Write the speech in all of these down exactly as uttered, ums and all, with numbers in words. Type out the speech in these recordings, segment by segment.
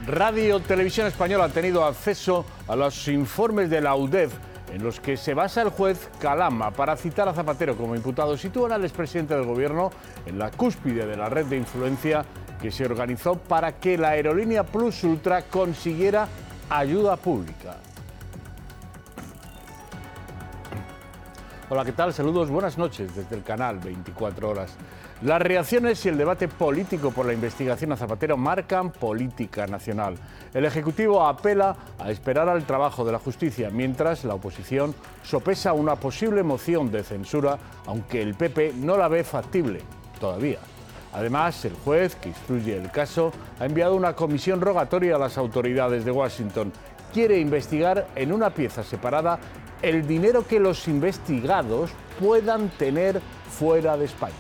Radio Televisión Española ha tenido acceso a los informes de la U D E F en los que se basa el juez Calama para citar a Zapatero como imputado. Sitúan al expresidente del Gobierno en la cúspide de la red de influencia que se organizó para que la aerolínea Plus Ultra consiguiera ayuda pública. Hola, ¿qué tal? Saludos, buenas noches desde el canal veinticuatro horas. Las reacciones y el debate político por la investigación a Zapatero marcan política nacional. El Ejecutivo apela a esperar al trabajo de la justicia, mientras la oposición sopesa una posible moción de censura, aunque el P P no la ve factible todavía. Además, el juez que instruye el caso ha enviado una comisión rogatoria a las autoridades de Washington. Quiere investigar en una pieza separada el dinero que los investigados puedan tener fuera de España.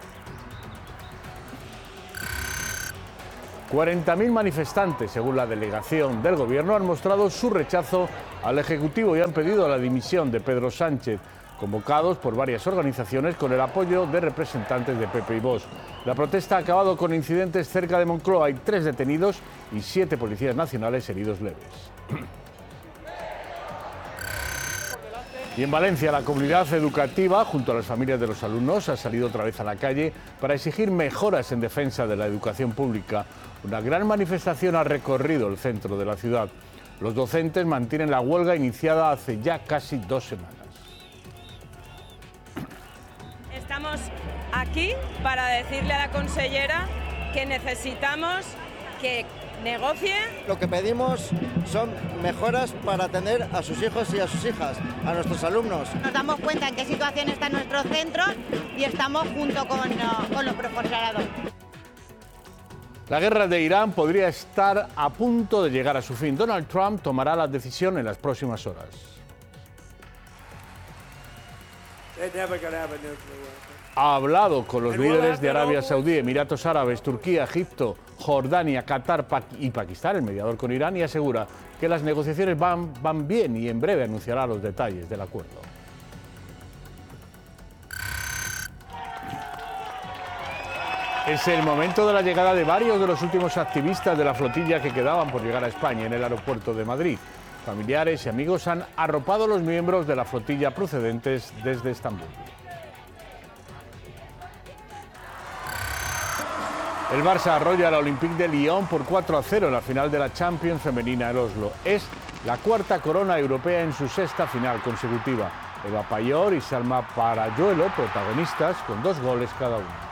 cuarenta mil manifestantes, según la delegación del Gobierno, han mostrado su rechazo al Ejecutivo y han pedido la dimisión de Pedro Sánchez, convocados por varias organizaciones con el apoyo de representantes de P P y Vox. La protesta ha acabado con incidentes cerca de Moncloa. Hay tres detenidos y siete policías nacionales heridos leves. Y en Valencia, la comunidad educativa, junto a las familias de los alumnos, ha salido otra vez a la calle para exigir mejoras en defensa de la educación pública. Una gran manifestación ha recorrido el centro de la ciudad. Los docentes mantienen la huelga iniciada hace ya casi dos semanas. Estamos aquí para decirle a la consellera que necesitamos que negocie. Lo que pedimos son mejoras para atender a sus hijos y a sus hijas, a nuestros alumnos. Nos damos cuenta en qué situación están nuestros centros y estamos junto con, con los profesorados. La guerra de Irán podría estar a punto de llegar a su fin. Donald Trump tomará la decisión en las próximas horas. Ha hablado con los líderes de Arabia Saudí, Emiratos Árabes, Turquía, Egipto, Jordania, Qatar y Pakistán, el mediador con Irán, y asegura que las negociaciones van, van bien y en breve anunciará los detalles del acuerdo. Es el momento de la llegada de varios de los últimos activistas de la flotilla que quedaban por llegar a España en el aeropuerto de Madrid. Familiares y amigos han arropado a los miembros de la flotilla procedentes desde Estambul. El Barça arrolla al Olympique de Lyon por cuatro a cero en la final de la Champions femenina en Oslo. Es la cuarta corona europea en su sexta final consecutiva. Eva Payor y Salma Parayuelo, protagonistas, con dos goles cada uno.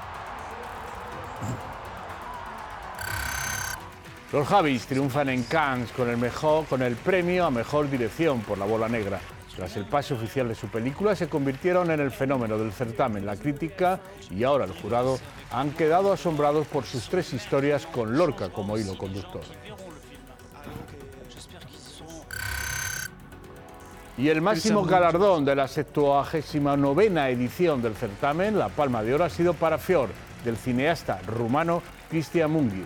Los Javis triunfan en Cannes con el, mejor, con el premio a Mejor Dirección por La Bola Negra. Tras el pase oficial de su película, se convirtieron en el fenómeno del certamen. La crítica y ahora el jurado han quedado asombrados por sus tres historias con Lorca como hilo conductor. Y el máximo galardón de la septuagésima novena edición del certamen, la Palma de Oro, ha sido para Fior, del cineasta rumano Cristian Mungiu.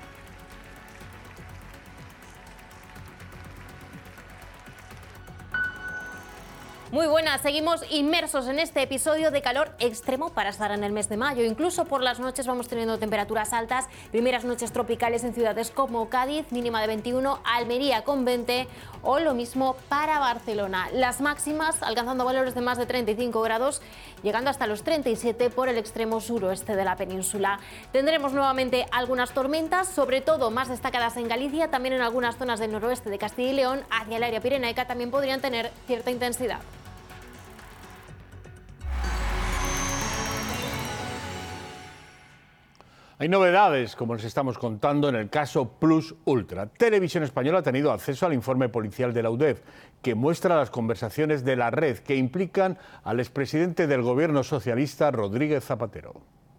Muy buenas, seguimos inmersos en este episodio de calor extremo para estar en el mes de mayo. Incluso por las noches vamos teniendo temperaturas altas, primeras noches tropicales en ciudades como Cádiz, mínima de veintiuno, Almería con veinte o lo mismo para Barcelona. Las máximas alcanzando valores de más de treinta y cinco grados, llegando hasta los treinta y siete por el extremo suroeste de la península. Tendremos nuevamente algunas tormentas, sobre todo más destacadas en Galicia, también en algunas zonas del noroeste de Castilla y León, hacia el área pirenaica también podrían tener cierta intensidad. Hay novedades, como les estamos contando, en el caso Plus Ultra. Televisión Española ha tenido acceso al informe policial de la U D E F, que muestra las conversaciones de la red que implican al expresidente del Gobierno socialista, Rodríguez Zapatero.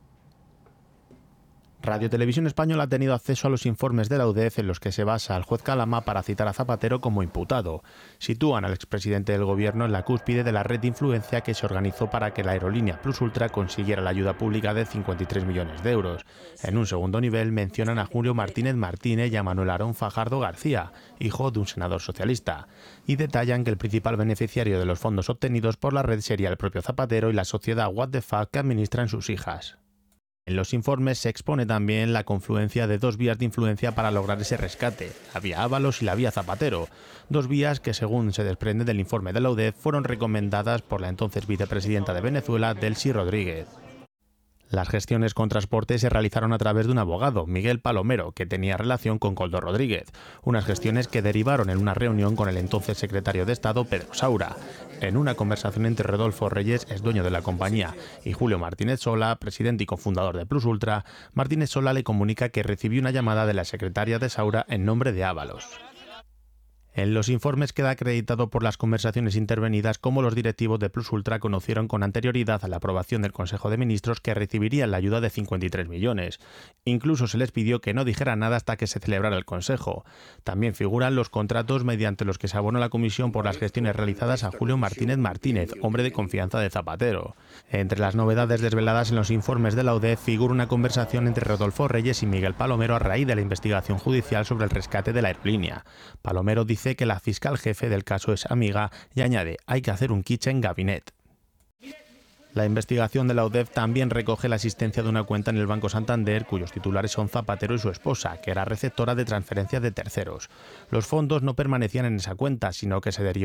Radio Televisión Española ha tenido acceso a los informes de la U D E F en los que se basa el juez Calama para citar a Zapatero como imputado. Sitúan al expresidente del Gobierno en la cúspide de la red de influencia que se organizó para que la aerolínea Plus Ultra consiguiera la ayuda pública de cincuenta y tres millones de euros. En un segundo nivel mencionan a Julio Martínez Martínez y a Manuel Aarón Fajardo García, hijo de un senador socialista, y detallan que el principal beneficiario de los fondos obtenidos por la red sería el propio Zapatero y la sociedad What the Fuck que administran sus hijas. En los informes se expone también la confluencia de dos vías de influencia para lograr ese rescate, la vía Ábalos y la vía Zapatero, dos vías que, según se desprende del informe de la U D E F, fueron recomendadas por la entonces vicepresidenta de Venezuela, Delcy Rodríguez. Las gestiones con transporte se realizaron a través de un abogado, Miguel Palomero, que tenía relación con Koldo Rodríguez, unas gestiones que derivaron en una reunión con el entonces secretario de Estado, Pedro Saura. En una conversación entre Rodolfo Reyes, es dueño de la compañía, y Julio Martínez Sola, presidente y cofundador de Plus Ultra, Martínez Sola le comunica que recibió una llamada de la secretaria de Saura en nombre de Ábalos. En los informes queda acreditado por las conversaciones intervenidas cómo los directivos de Plus Ultra conocieron con anterioridad a la aprobación del Consejo de Ministros que recibirían la ayuda de cincuenta y tres millones. Incluso se les pidió que no dijeran nada hasta que se celebrara el Consejo. También figuran los contratos mediante los que se abonó la comisión por las gestiones realizadas a Julio Martínez Martínez, hombre de confianza de Zapatero. Entre las novedades desveladas en los informes de la U D E F figura una conversación entre Rodolfo Reyes y Miguel Palomero a raíz de la investigación judicial sobre el rescate de la aerolínea. Palomero dice que la fiscal jefe del caso es amiga y añade: hay que hacer un kitchen gabinet. La investigación de la U D E F también recoge la existencia de una cuenta en el Banco Santander cuyos titulares son Zapatero y su esposa, que era receptora de transferencias de terceros. Los fondos no permanecían en esa cuenta, sino que se derivaban